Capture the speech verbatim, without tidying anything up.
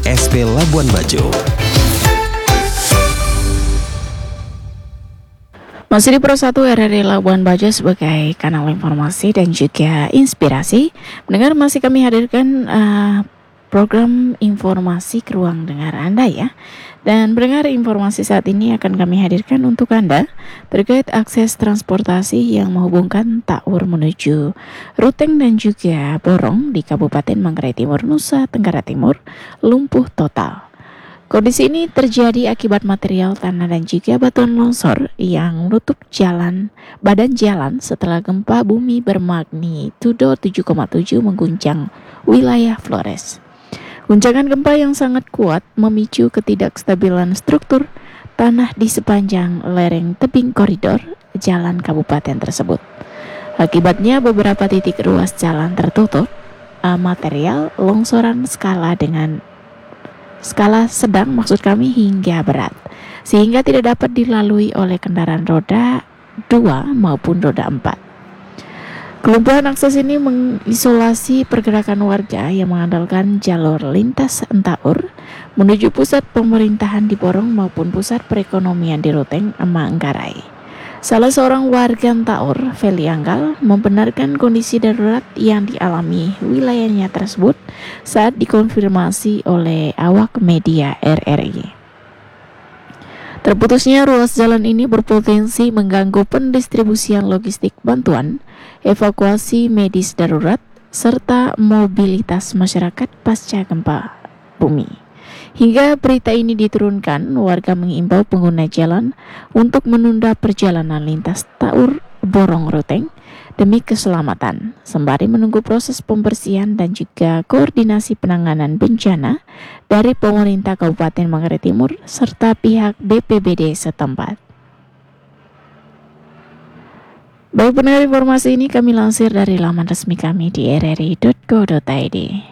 S P Labuan Bajo. Masih di Pro satu R R I Labuan Bajo sebagai kanal informasi dan juga inspirasi. Mendengar masih kami hadirkan uh, program informasi ke ruang dengar Anda ya. Dan mendengar informasi saat ini akan kami hadirkan untuk Anda terkait akses transportasi yang menghubungkan Taur menuju Ruteng dan juga Borong di Kabupaten Manggarai Timur, Nusa Tenggara Timur lumpuh total. Kondisi ini terjadi akibat material tanah dan juga batuan longsor yang menutup jalan badan jalan setelah gempa bumi bermagnitudo tujuh koma tujuh mengguncang wilayah Flores. Guncangan gempa yang sangat kuat memicu ketidakstabilan struktur tanah di sepanjang lereng tebing koridor jalan kabupaten tersebut. Akibatnya beberapa titik ruas jalan tertutup, material longsoran skala dengan skala sedang maksud kami hingga berat, sehingga tidak dapat dilalui oleh kendaraan roda dua maupun roda empat. Kelumpuhan akses ini mengisolasi pergerakan warga yang mengandalkan jalur lintas Taur menuju pusat pemerintahan di Borong maupun pusat perekonomian di Ruteng, Manggarai. Salah seorang warga Taur, Feli Anggal, membenarkan kondisi darurat yang dialami wilayahnya tersebut saat dikonfirmasi oleh awak media R R I. Terputusnya ruas jalan ini berpotensi mengganggu pendistribusian logistik bantuan, evakuasi medis darurat, serta mobilitas masyarakat pasca gempa bumi. Hingga berita ini diturunkan, warga mengimbau pengguna jalan untuk menunda perjalanan lintas Taur Borong Ruteng demi keselamatan, sembari menunggu proses pembersihan dan juga koordinasi penanganan bencana dari pemerintah Kabupaten Manggarai Timur serta pihak B P B D setempat. Baik, pendengar, informasi ini kami lansir dari laman resmi kami di r r i dot co dot i d.